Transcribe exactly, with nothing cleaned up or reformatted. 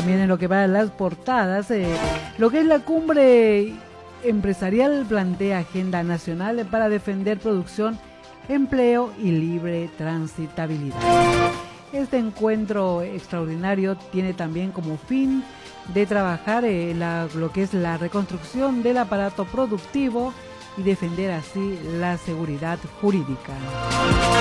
también en lo que va a las portadas, eh, lo que es la cumbre empresarial plantea agenda nacional para defender producción, empleo y libre transitabilidad. Este encuentro extraordinario tiene también como fin de trabajar en la, lo que es la reconstrucción del aparato productivo y defender así la seguridad jurídica.